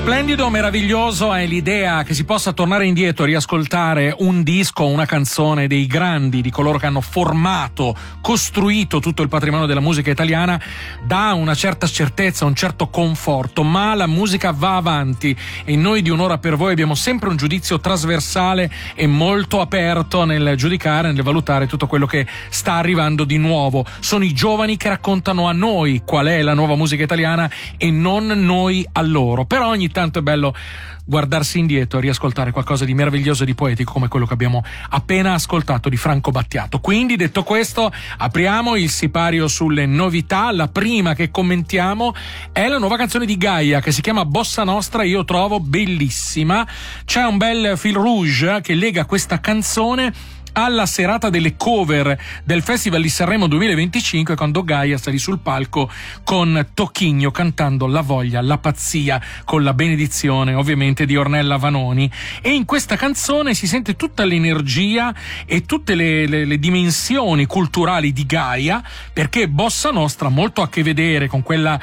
Splendido, meraviglioso è l'idea che si possa tornare indietro, riascoltare un disco, una canzone dei grandi, di coloro che hanno formato, costruito tutto il patrimonio della musica italiana, dà una certa certezza, un certo conforto, ma la musica va avanti e noi di Un'ora per voi abbiamo sempre un giudizio trasversale e molto aperto nel giudicare, nel valutare tutto quello che sta arrivando di nuovo. Sono i giovani che raccontano a noi qual è la nuova musica italiana e non noi a loro. Però ogni tanto è bello guardarsi indietro e riascoltare qualcosa di meraviglioso e di poetico come quello che abbiamo appena ascoltato di Franco Battiato. Quindi, detto questo, apriamo il sipario sulle novità. La prima che commentiamo è la nuova canzone di Gaia che si chiama Bossa Nostra. Io trovo bellissima, c'è un bel fil rouge che lega questa canzone alla serata delle cover del Festival di Sanremo 2025, quando Gaia salì sul palco con Tocchigno cantando La voglia, la pazzia, con la benedizione ovviamente di Ornella Vanoni. E in questa canzone si sente tutta l'energia e tutte le dimensioni culturali di Gaia, perché Bossa Nostra ha molto a che vedere con quella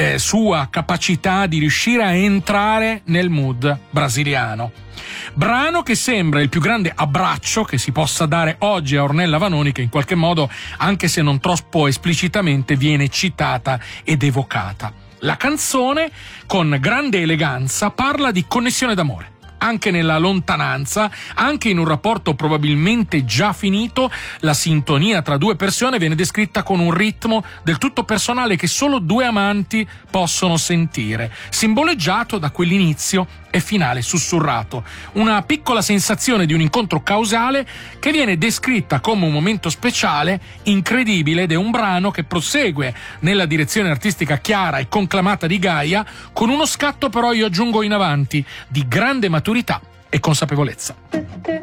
sua capacità di riuscire a entrare nel mood brasiliano. Brano che sembra il più grande abbraccio che si possa dare oggi a Ornella Vanoni, che in qualche modo, anche se non troppo esplicitamente, viene citata ed evocata. La canzone, con grande eleganza, parla di connessione d'amore. Anche nella lontananza, anche in un rapporto probabilmente già finito, la sintonia tra due persone viene descritta con un ritmo del tutto personale che solo due amanti possono sentire, simboleggiato da quell'inizio e finale sussurrato. Una piccola sensazione di un incontro causale che viene descritta come un momento speciale, incredibile, ed è un brano che prosegue nella direzione artistica chiara e conclamata di Gaia, con uno scatto però, io aggiungo, in avanti, di grande maturità e consapevolezza.